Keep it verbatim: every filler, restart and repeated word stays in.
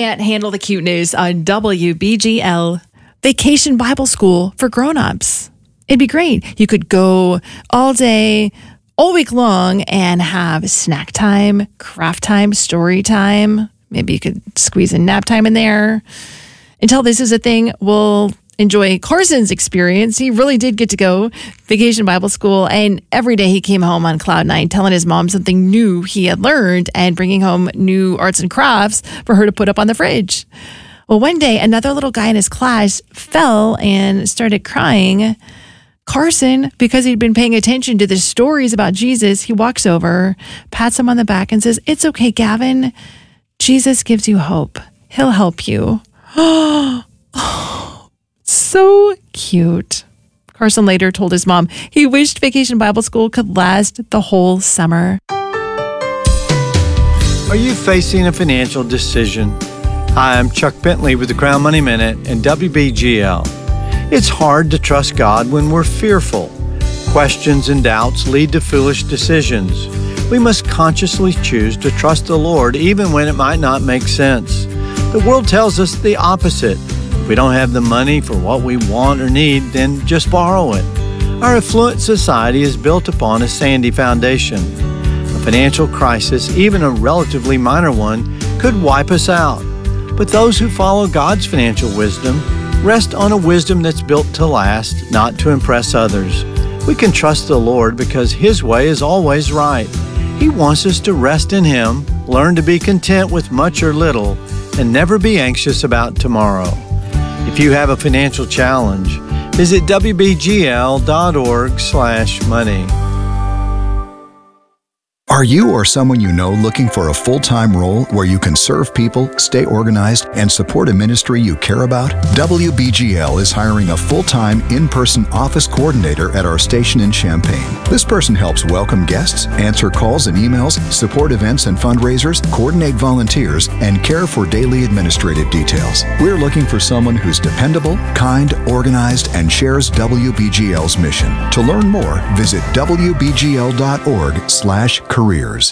can't handle the cute news on W B G L. Vacation Bible School for grown-ups. It'd be great. You could go all day, all week long, and have snack time, craft time, story time. Maybe you could squeeze in nap time in there. Until this is a thing, we'll enjoy Carson's experience. He really did get to go Vacation Bible School, and every day he came home on cloud nine telling his mom something new he had learned and bringing home new arts and crafts for her to put up on the fridge. Well, one day, another little guy in his class fell and started crying. Carson, because he'd been paying attention to the stories about Jesus, he walks over, pats him on the back, and says, "It's okay, Gavin. Jesus gives you hope. He'll help you." Oh, so cute. Carson later told his mom he wished Vacation Bible School could last the whole summer. Are you facing a financial decision? Hi, I'm Chuck Bentley with the Crown Money Minute and W B G L. It's hard to trust God when we're fearful. Questions and doubts lead to foolish decisions. We must consciously choose to trust the Lord even when it might not make sense. The world tells us the opposite. If we don't have the money for what we want or need, then just borrow it. Our affluent society is built upon a sandy foundation. A financial crisis, even a relatively minor one, could wipe us out. But those who follow God's financial wisdom rest on a wisdom that's built to last, not to impress others. We can trust the Lord because His way is always right. He wants us to rest in Him, learn to be content with much or little, and never be anxious about tomorrow. If you have a financial challenge, visit W B G L dot org slash money. Are you or someone you know looking for a full-time role where you can serve people, stay organized, and support a ministry you care about? W B G L is hiring a full-time, in-person office coordinator at our station in Champaign. This person helps welcome guests, answer calls and emails, support events and fundraisers, coordinate volunteers, and care for daily administrative details. We're looking for someone who's dependable, kind, organized, and shares W B G L's mission. To learn more, visit W B G L dot org slash careers.